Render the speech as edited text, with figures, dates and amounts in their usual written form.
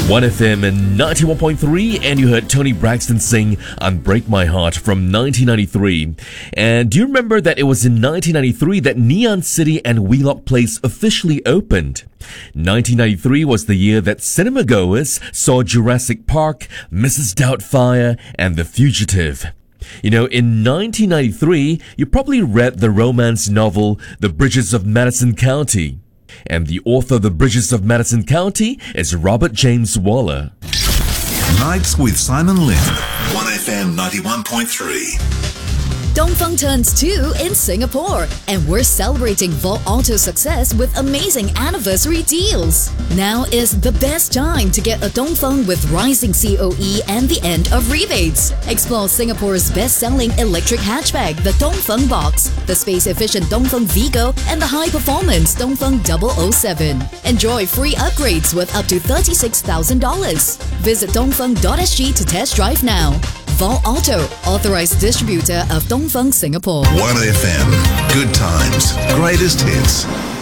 1FM and 91.3, and you heard Tony Braxton sing Unbreak My Heart from 1993. And do you remember that it was in 1993 that Neon City and Wheelock Place officially opened? 1993 was the year that cinema goers saw Jurassic Park, Mrs. Doubtfire, and The Fugitive. You know, in 1993, you probably read the romance novel The Bridges of Madison County. And the author of The Bridges of Madison County is Robert James Waller. Nights with Simon Lim. 1FM 91.3. Dongfeng turns 2 in Singapore, and we're celebrating Volt Auto's success with amazing anniversary deals. Now is the best time to get a Dongfeng with rising COE and the end of rebates. Explore Singapore's best-selling electric hatchback, the Dongfeng Box, the space-efficient Dongfeng Vigo, and the high-performance Dongfeng 007. Enjoy free upgrades with up to $36,000. Visit dongfeng.sg to test drive now. Volt Auto, authorized distributor of Dongfeng Singapore. 1FM. Good times. Greatest hits.